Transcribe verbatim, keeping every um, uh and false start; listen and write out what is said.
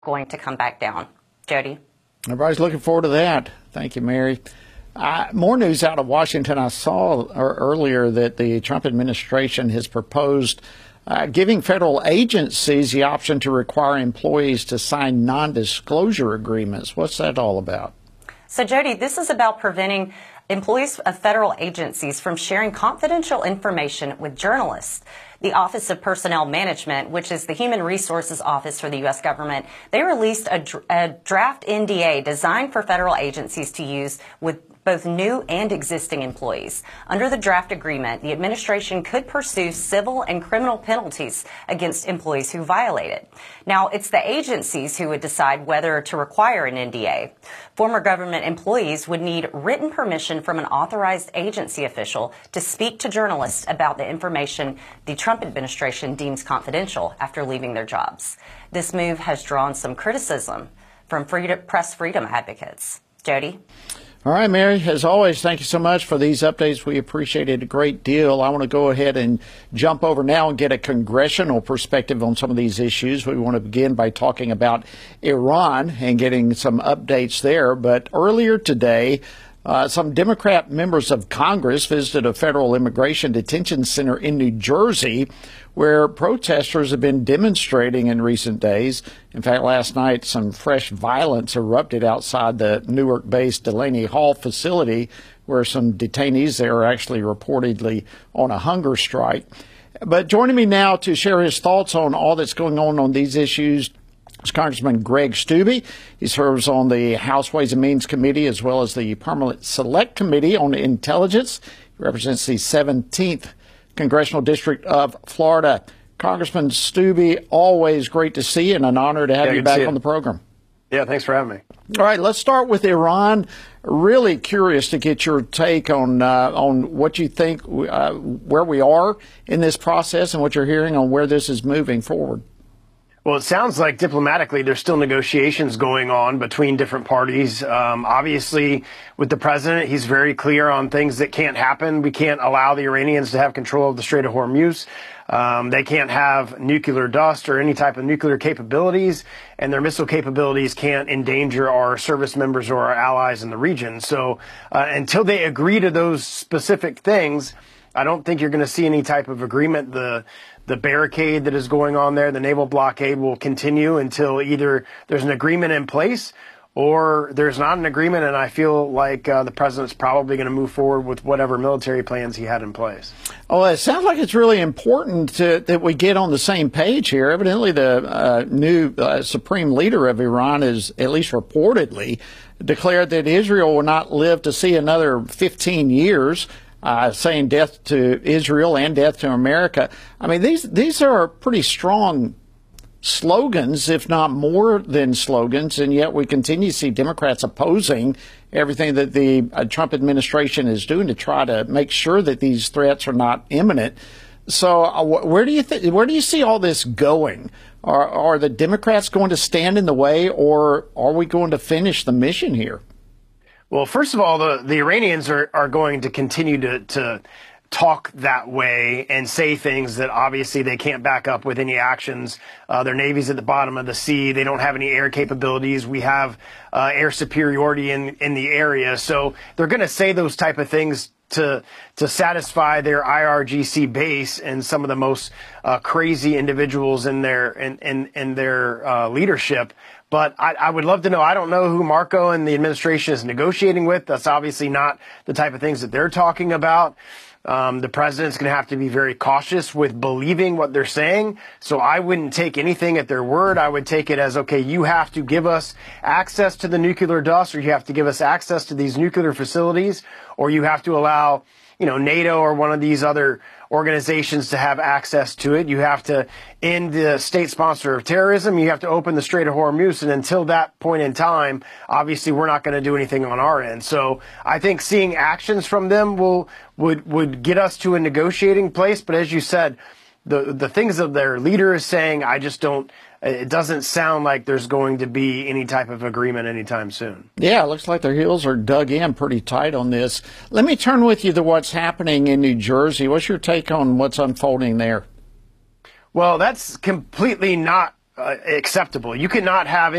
going to come back down. Jody? Everybody's looking forward to that. Thank you, Mary. Uh, more news out of Washington. I saw earlier that the Trump administration has proposed uh, giving federal agencies the option to require employees to sign non-disclosure agreements. What's that all about? So, Jody, this is about preventing employees of federal agencies from sharing confidential information with journalists. The Office of Personnel Management, which is the Human Resources Office for the U S government, they released a, dr- a draft N D A designed for federal agencies to use with both new and existing employees. Under the draft agreement, the administration could pursue civil and criminal penalties against employees who violate it. Now, it's the agencies who would decide whether to require an N D A. Former government employees would need written permission from an authorized agency official to speak to journalists about the information the Trump administration deems confidential after leaving their jobs. This move has drawn some criticism from freedom, press freedom advocates. Jody? All right, Mary, as always, thank you so much for these updates. We appreciate it a great deal. I want to go ahead and jump over now and get a congressional perspective on some of these issues. We want to begin by talking about Iran and getting some updates there. But earlier today, Uh, some Democrat members of Congress visited a federal immigration detention center in New Jersey where protesters have been demonstrating in recent days. In fact, last night, some fresh violence erupted outside the Newark-based Delaney Hall facility where some detainees there are actually reportedly on a hunger strike. But joining me now to share his thoughts on all that's going on on these issues is Congressman Greg Steube. He serves on the House Ways and Means Committee as well as the Permanent Select Committee on Intelligence. He represents the seventeenth Congressional District of Florida. Congressman Steube, always great to see you and an honor to have yeah, you back on the program. Yeah, thanks for having me. All right, let's start with Iran. Really curious to get your take on uh, on what you think, uh, where we are in this process and what you're hearing on where this is moving forward. Well, it sounds like diplomatically there's still negotiations going on between different parties. Um, obviously, with the president, he's very clear on things that can't happen. We can't allow the Iranians to have control of the Strait of Hormuz. Um, they can't have nuclear dust or any type of nuclear capabilities, and their missile capabilities can't endanger our service members or our allies in the region. So uh, until they agree to those specific things, I don't think you're going to see any type of agreement. The The barricade that is going on there, the naval blockade, will continue until either there's an agreement in place or there's not an agreement, and I feel like uh, the president's probably going to move forward with whatever military plans he had in place. Oh, it sounds like it's really important to, that we get on the same page here. Evidently, the uh, new uh, supreme leader of Iran is, at least reportedly, declared that Israel will not live to see another fifteen years. Uh, saying death to Israel and death to America. I mean, these these are pretty strong slogans, if not more than slogans, and yet we continue to see Democrats opposing everything that the uh, Trump administration is doing to try to make sure that these threats are not imminent. So, uh, where do you th- where do you see all this going? Are are the Democrats going to stand in the way, or are we going to finish the mission here? Well, first of all, the, the Iranians are, are going to continue to, to talk that way and say things that obviously they can't back up with any actions. Uh, their navy's at the bottom of the sea. They don't have any air capabilities. We have uh, air superiority in, in the area. So they're going to say those type of things to to satisfy their I R G C base and some of the most uh, crazy individuals in their in in, in their uh, leadership. But I, I would love to know. I don't know who Marco and the administration is negotiating with. That's obviously not the type of things that they're talking about. Um, the president's going to have to be very cautious with believing what they're saying. So I wouldn't take anything at their word. I would take it as, okay, you have to give us access to the nuclear dust, or you have to give us access to these nuclear facilities, or you have to allow, you know, NATO or one of these other organizations to have access to it. You have to end the state sponsor of terrorism. You have to open the Strait of Hormuz. And until that point in time, obviously, we're not going to do anything on our end. So I think seeing actions from them will would would get us to a negotiating place. But as you said, the the things that their leader is saying, I just don't. It doesn't sound like there's going to be any type of agreement anytime soon. Yeah, it looks like their heels are dug in pretty tight on this. Let me turn with you to what's happening in New Jersey. What's your take on what's unfolding there? Well, that's completely not uh, acceptable. You cannot have